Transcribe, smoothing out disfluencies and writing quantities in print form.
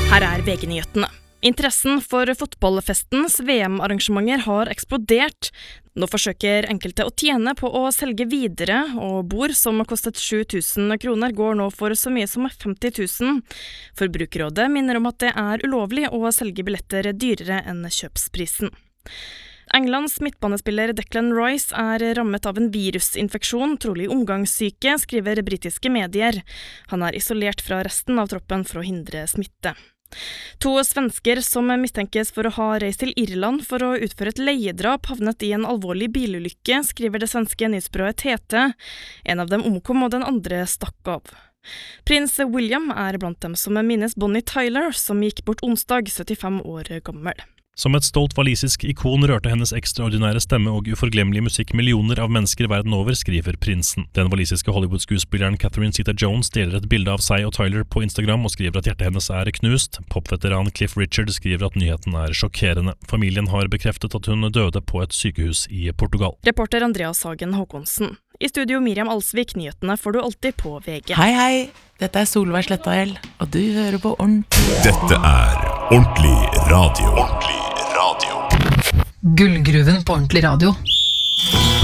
Her VG-nyhetene. Interessen for fotballfestens VM-arrangementer har eksplodert. Nå forsøker enkelte å tjene på å selge videre, og bord som har kostet 7.000 kroner går nå for så mye som 50.000. Forbrukerrådet minner om at det ulovlig å selge billetter dyrere enn kjøpsprisen. Englands midtbanespiller Declan Rice rammet av en virusinfeksjon, trolig omgangssyke, skriver britiske medier. Han isolert fra resten av troppen for å hindre smitte. 2 svensker som mistenkes for å ha reist til Irland for å utføre et leiedrap havnet i en alvorlig bilulykke, skriver det svenske nyhetsbyrået TT. En av dem omkom og den andre stakk av. Prins William blant dem som minnes Bonnie Tyler, som gikk bort onsdag, 75 år gammel. Som et stolt walisisk ikon rørte hennes ekstraordinære stemme og uforglemmelige musikk millioner av mennesker verden over, skriver prinsen. Den walisiske Hollywood-skuespilleren Catherine Zeta-Jones deler et bilde av seg og Tyler på Instagram og skriver at hjertet hennes knust. Popveteran Cliff Richard skriver at nyheten sjokkerende. Familien har bekreftet at hun døde på et sykehus i Portugal. Reporter Andreas Hagen Håkonsen. I studio Miriam Alsvik, nyhetene får du alltid på VG. Hei, dette Solveig Slettael, og du hører på Ordentlig. Dette Ordentlig radio. Gullgruven på Ordentlig radio.